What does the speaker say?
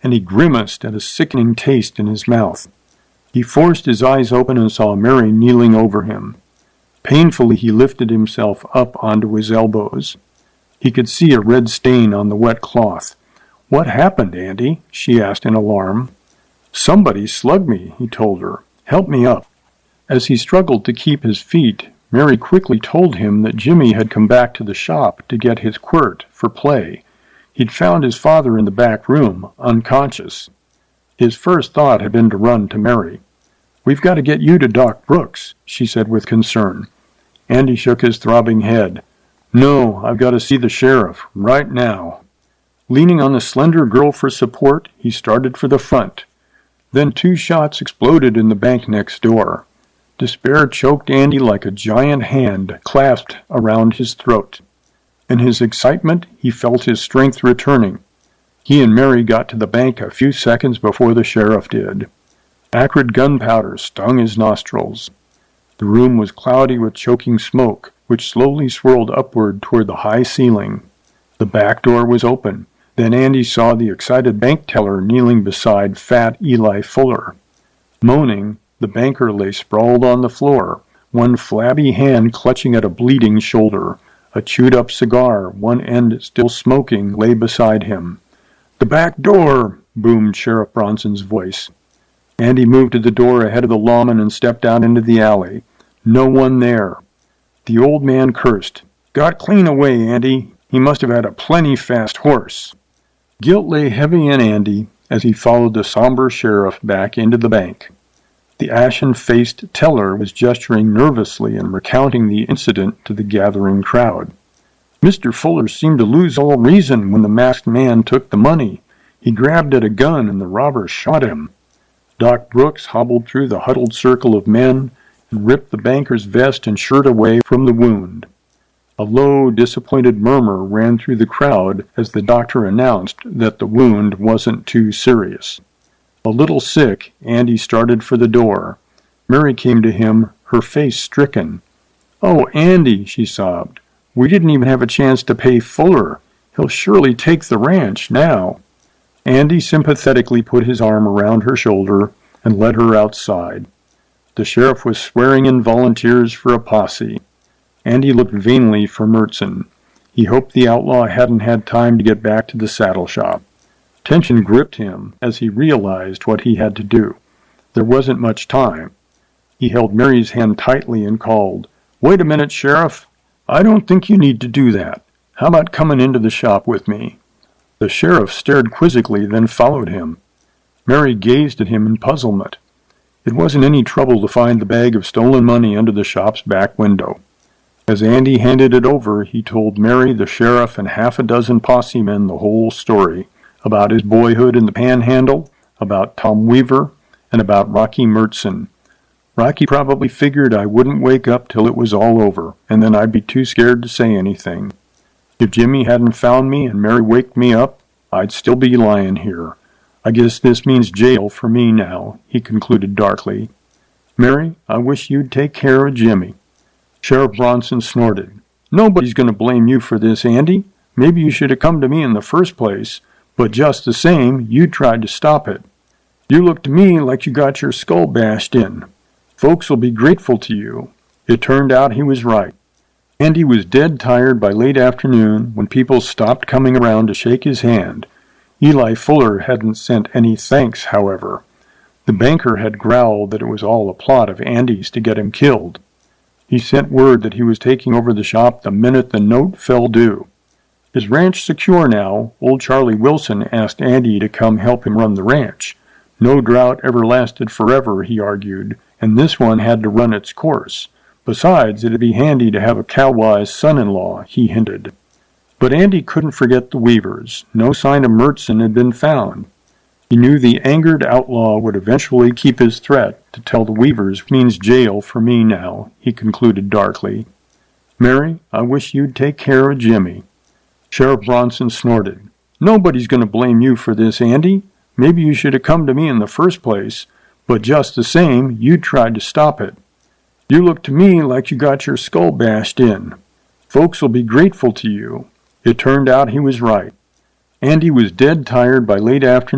and he grimaced at a sickening taste in his mouth. He forced his eyes open and saw Mary kneeling over him. Painfully he lifted himself up onto his elbows. He could see a red stain on the wet cloth. "What happened, Andy?" she asked in alarm. "Somebody slugged me," he told her. "Help me up." As he struggled to keep his feet, Mary quickly told him that Jimmy had come back to the shop to get his quirt for play. He'd found his father in the back room, unconscious. His first thought had been to run to Mary. "We've got to get you to Doc Brooks," she said with concern. Andy shook his throbbing head. "No, I've got to see the sheriff, right now." Leaning on the slender girl for support, he started for the front. Then 2 shots exploded in the bank next door. Despair choked Andy like a giant hand clasped around his throat. In his excitement, he felt his strength returning. He and Mary got to the bank a few seconds before the sheriff did. Acrid gunpowder stung his nostrils. The room was cloudy with choking smoke, which slowly swirled upward toward the high ceiling. The back door was open. Then Andy saw the excited bank teller kneeling beside fat Eli Fuller. Moaning, the banker lay sprawled on the floor, one flabby hand clutching at a bleeding shoulder. A chewed-up cigar, one end still smoking, lay beside him. "The back door!" boomed Sheriff Bronson's voice. Andy moved to the door ahead of the lawman and stepped out into the alley. No one there. The old man cursed. "Got clean away, Andy. He must have had a plenty fast horse." Guilt lay heavy in Andy as he followed the somber sheriff back into the bank. The ashen-faced teller was gesturing nervously and recounting the incident to the gathering crowd. "Mr. Fuller seemed to lose all reason when the masked man took the money. He grabbed at a gun and the robber shot him." Doc Brooks hobbled through the huddled circle of men and ripped the banker's vest and shirt away from the wound. A low, disappointed murmur ran through the crowd as the doctor announced that the wound wasn't too serious. A little sick, Andy started for the door. Mary came to him, her face stricken. "Oh, Andy," she sobbed. "We didn't even have a chance to pay Fuller. He'll surely take the ranch now." Andy sympathetically put his arm around her shoulder and led her outside. The sheriff was swearing in volunteers for a posse. Andy looked vainly for Murchison. He hoped the outlaw hadn't had time to get back to the saddle shop. Tension gripped him as he realized what he had to do. There wasn't much time. He held Mary's hand tightly and called, "Wait a minute, Sheriff. I don't think you need to do that. How about coming into the shop with me?" The sheriff stared quizzically, then followed him. Mary gazed at him in puzzlement. It wasn't any trouble to find the bag of stolen money under the shop's back window. As Andy handed it over, he told Mary, the sheriff, and half a dozen posse men the whole story, about his boyhood in the Panhandle, about Tom Weaver, and about Rocky Murchison. Rocky probably figured I wouldn't wake up till it was all over, and then I'd be too scared to say anything. If Jimmy hadn't found me and Mary waked me up, I'd still be lying here. I guess this means jail for me now, he concluded darkly. Mary, I wish you'd take care of Jimmy. Sheriff Bronson snorted. Nobody's going to blame you for this, Andy. Maybe you should have come to me in the first place, but just the same, you tried to stop it. You look to me like you got your skull bashed in. Folks will be grateful to you. It turned out he was right. Andy was dead tired by late afternoon when people stopped coming around to shake his hand. Eli Fuller hadn't sent any thanks, however. The banker had growled that it was all a plot of Andy's to get him killed. He sent word that he was taking over the shop the minute the note fell due. His ranch secure now, old Charlie Wilson asked Andy to come help him run the ranch. No drought ever lasted forever, he argued, and this one had to run its course. Besides, it'd be handy to have a cow-wise son-in-law, he hinted. But Andy couldn't forget the Weavers. No sign of Murchison had been found. He knew the angered outlaw would eventually keep his threat to tell the Weavers means jail for me now, he concluded darkly. Mary, I wish you'd take care of Jimmy. Sheriff Bronson snorted. Nobody's going to blame you for this, Andy. Maybe you should have come to me in the first place, but just the same, you tried to stop it. You look to me like you got your skull bashed in. Folks will be grateful to you. It turned out he was right. Andy was dead tired by late afternoon.